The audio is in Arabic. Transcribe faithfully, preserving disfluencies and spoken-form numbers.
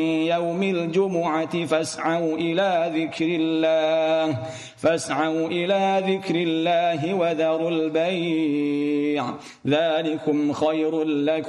يوم الجمعة فاسعوا إلى ذكر الله فاسعوا إلى ذكر الله وذروا البيع ذلكم خير لكم